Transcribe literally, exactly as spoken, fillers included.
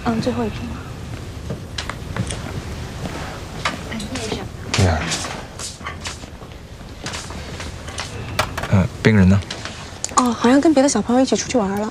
嗯，最后一瓶了。 对呀。呃，病人呢？ 哦，好像跟别的小朋友一起出去玩了。